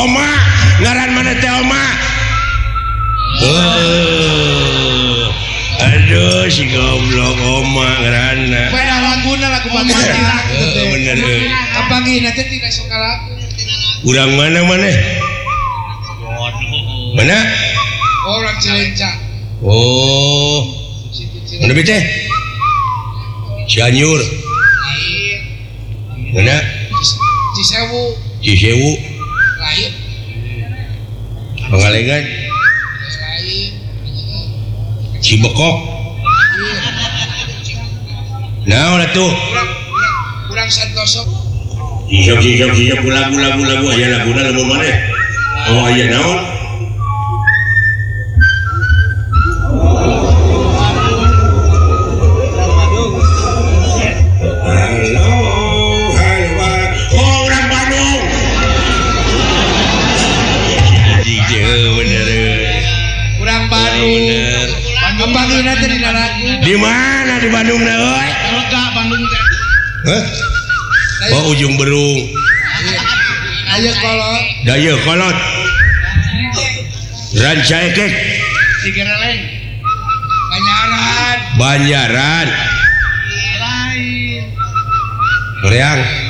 Oma ngaran mana teh Oma aduh si goblok Oma ngaranna pada laguna lagu Bambang bener kapanggih nanti tidak suka lagu urang mana mana orang Cilencah oh mana bete Cianjur mana Cisewu lain Pangalengan lain Cibekok nah udah tuh kurang Santoso siap lagu aya laguna lagu mana oh aya naon di mana di Bandung na euy? Bandung teh. Hah? Oh ujung Berung. Aya kolot. Daya kolot. Rancaikek. Cigereleng. Banjaran. Lain. Reang.